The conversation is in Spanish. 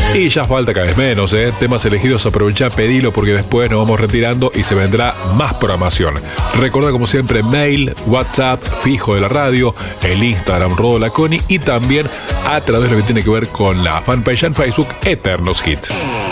Y ya falta cada vez menos, temas elegidos, aprovechá, pedilo porque después nos vamos retirando y se vendrá más programación. Recordá como siempre mail, WhatsApp, fijo de la radio, el Instagram Rodo Laconi y también a través de lo que tiene que ver con la fanpage en Facebook Eternos Hits.